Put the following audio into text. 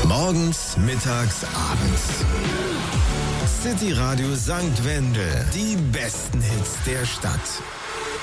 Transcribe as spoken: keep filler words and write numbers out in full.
Morgens, mittags, abends. City Radio Sankt Wendel. Die besten Hits der Stadt.